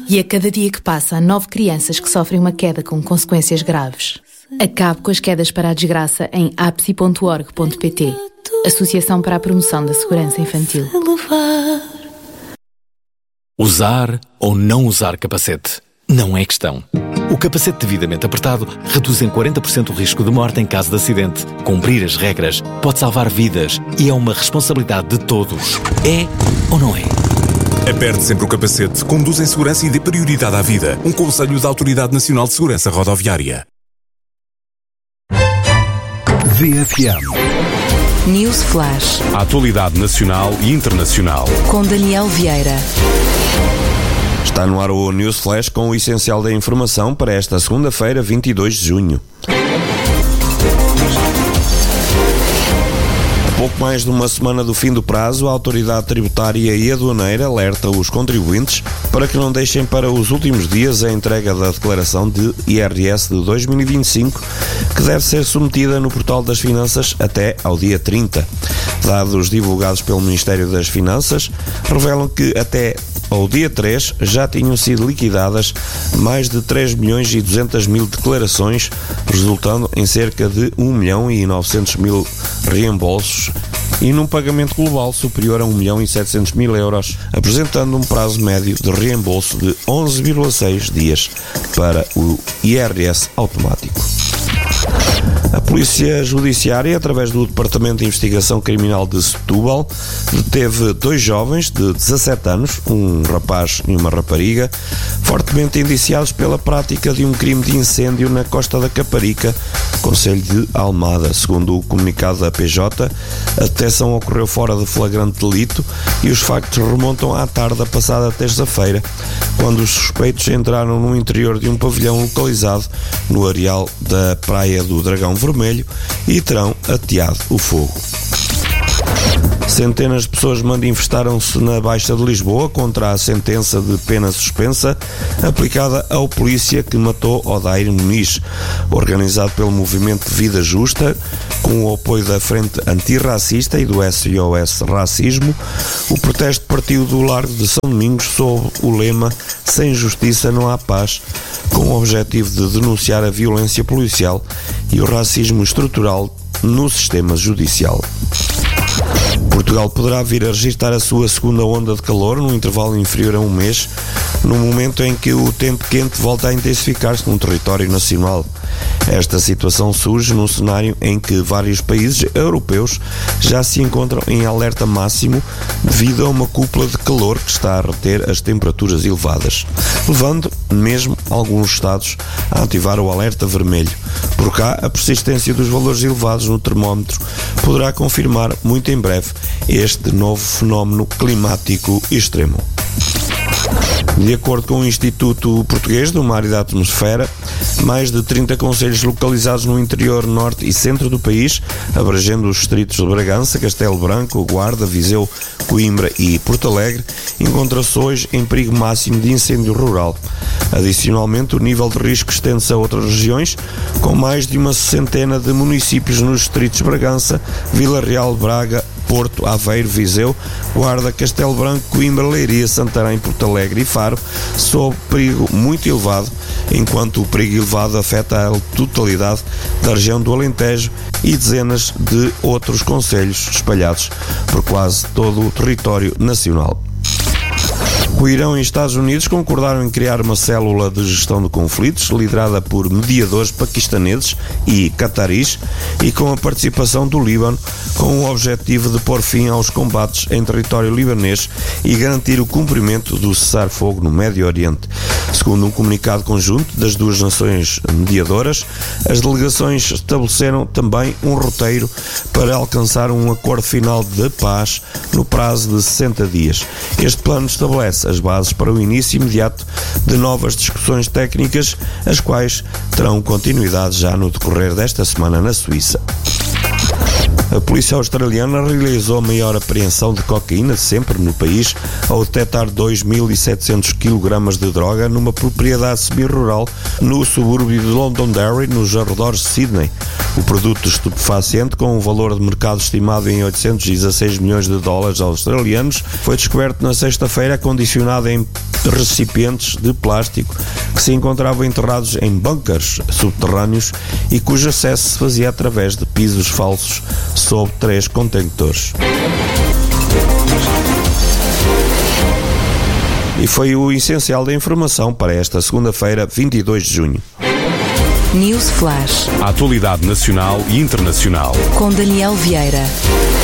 E a cada dia que passa, há 9 crianças que sofrem uma queda com consequências graves. Acabe com as quedas para a desgraça em apsi.org.pt. Associação para a Promoção da Segurança Infantil. Usar ou não usar capacete não é questão. O capacete devidamente apertado reduz em 40% o risco de morte em caso de acidente. Cumprir as regras pode salvar vidas e é uma responsabilidade de todos. É ou não é? Aperte sempre o capacete, conduz em segurança e dê prioridade à vida. Um conselho da Autoridade Nacional de Segurança Rodoviária. VFM News Flash. A atualidade nacional e internacional. Com Daniel Vieira. Está no ar o News Flash com o essencial da informação para esta segunda-feira, 22 de junho. Pouco mais de uma semana do fim do prazo, a Autoridade Tributária e Aduaneira alerta os contribuintes para que não deixem para os últimos dias a entrega da declaração de IRS de 2025, que deve ser submetida no Portal das Finanças até ao dia 30. Dados divulgados pelo Ministério das Finanças revelam que até ao dia 3 já tinham sido liquidadas mais de 3.200.000 declarações, resultando em cerca de 1.900.000 reembolsos e num pagamento global superior a 1.700.000 euros, apresentando um prazo médio de reembolso de 11,6 dias para o IRS automático. A Polícia Judiciária, através do Departamento de Investigação Criminal de Setúbal, deteve 2 jovens de 17 anos, um rapaz e uma rapariga, fortemente indiciados pela prática de um crime de incêndio na Costa da Caparica, concelho de Almada. Segundo o comunicado da PJ, a detecção ocorreu fora de flagrante delito e os factos remontam à tarde da passada terça-feira, quando os suspeitos entraram no interior de um pavilhão localizado no areal da Praia do Dragão Vermelho e terão ateado o fogo. Centenas de pessoas manifestaram-se na Baixa de Lisboa contra a sentença de pena suspensa aplicada ao polícia que matou Odair Muniz. Organizado pelo movimento Vida Justa, com o apoio da Frente Antirracista e do SOS Racismo, o protesto partiu do Largo de São Domingos sob o lema "Sem justiça não há paz", com o objetivo de denunciar a violência policial e o racismo estrutural no sistema judicial. Portugal poderá vir a registrar a sua segunda onda de calor num intervalo inferior a um mês, no momento em que o tempo quente volta a intensificar-se no território nacional. Esta situação surge num cenário em que vários países europeus já se encontram em alerta máximo devido a uma cúpula de calor que está a reter as temperaturas elevadas, levando mesmo alguns estados a ativar o alerta vermelho. Por cá, a persistência dos valores elevados no termómetro poderá confirmar muito em breve este novo fenómeno climático extremo. De acordo com o Instituto Português do Mar e da Atmosfera, mais de 30 concelhos localizados no interior, norte e centro do país, abrangendo os distritos de Bragança, Castelo Branco, Guarda, Viseu, Coimbra e Porto Alegre, encontram-se hoje em perigo máximo de incêndio rural. Adicionalmente, o nível de risco estende-se a outras regiões, com mais de uma centena de municípios nos distritos de Bragança, Vila Real, Braga, Porto, Aveiro, Viseu, Guarda, Castelo Branco, Coimbra, Leiria, Santarém, Porto Alegre e Faro, sob perigo muito elevado, enquanto o perigo elevado afeta a totalidade da região do Alentejo e dezenas de outros concelhos espalhados por quase todo o território nacional. O Irão e Estados Unidos concordaram em criar uma célula de gestão de conflitos liderada por mediadores paquistaneses e cataris e com a participação do Líbano, com o objetivo de pôr fim aos combates em território libanês e garantir o cumprimento do cessar-fogo no Médio Oriente. Segundo um comunicado conjunto das duas nações mediadoras, as delegações estabeleceram também um roteiro para alcançar um acordo final de paz no prazo de 60 dias. Este plano estabelece as bases para o início imediato de novas discussões técnicas, as quais terão continuidade já no decorrer desta semana na Suíça. A polícia australiana realizou a maior apreensão de cocaína sempre no país, ao detectar 2.700 kg de droga numa propriedade semi-rural no subúrbio de Londonderry, nos arredores de Sydney. O produto estupefaciente, com um valor de mercado estimado em 816 milhões de dólares australianos, foi descoberto na sexta-feira, condicionado em recipientes de plástico que se encontravam enterrados em bunkers subterrâneos e cujo acesso se fazia através de pisos falsos sob 3 contentores. E foi o essencial da informação para esta segunda-feira, 22 de junho. News Flash. A atualidade nacional e internacional. Com Daniel Vieira.